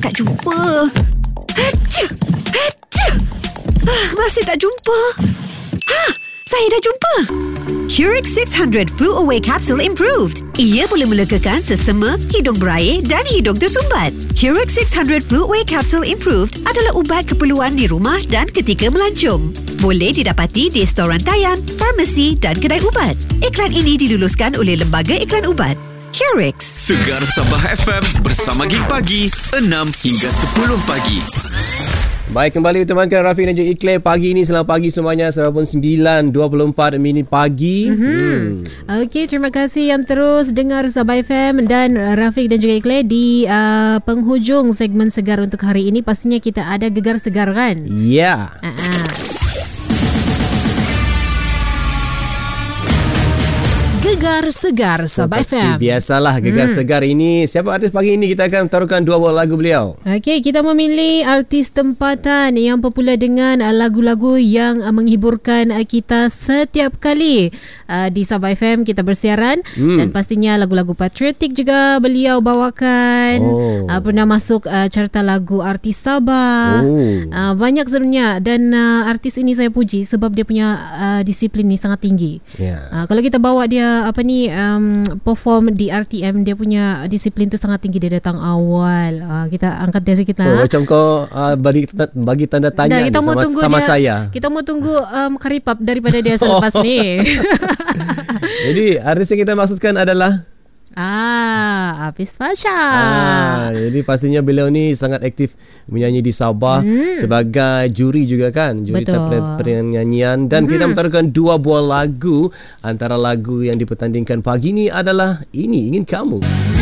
tak jumpa. Hacha, hacha. Masih tak jumpa. Saya dah jumpa. Curix 600 Flu Away Capsule Improved. Ia boleh melegakan sesama, hidung berair dan hidung tersumbat. Curix 600 Flu Away Capsule Improved adalah ubat keperluan di rumah dan ketika melancong. Boleh didapati di restoran tayan, farmasi dan kedai ubat. Iklan ini diluluskan oleh Lembaga Iklan Ubat. Curix. Segar Sabah FM bersama Gig Pagi 6 hingga 10 pagi. Baik, kembali temankan Rafiq dan juga Eclair pagi ini. Selamat pagi semuanya. Walaupun 9.24 minit pagi. Okey, terima kasih yang terus dengar Sabah FM dan Rafiq dan juga Eclair di penghujung segmen Segar untuk hari ini. Pastinya kita ada Gegar Segar kan? Ya. Gegar Segar Sabah FM. Biasalah Gegar Segar ini. Siapa artis pagi ini? Kita akan taruhkan 2 buah lagu beliau. Okey, kita memilih artis tempatan yang popular dengan lagu-lagu yang menghiburkan kita setiap kali di Sabah FM kita bersiaran. Dan pastinya lagu-lagu patriotik juga beliau bawakan. Pernah masuk carta lagu artis Sabah. Banyak sebenarnya. Dan artis ini saya puji sebab dia punya disiplin ni sangat tinggi. Kalau kita bawa dia perform di RTM, dia punya disiplin tu sangat tinggi. Dia datang awal. Kita angkat dia sikit lah. Macam kau bagi tanda tanya kita mau tunggu sama dia, saya. Kita mau tunggu karipap daripada dia selepas ni. Jadi artis yang kita maksudkan adalah Hafiz Fasha. Jadi pastinya beliau ni sangat aktif menyanyi di Sabah sebagai juri juga kan, juri penyanyian. Dan kita mentarikkan 2 buah lagu. Antara lagu yang dipertandingkan pagi ni adalah Ini Ingin Kamu.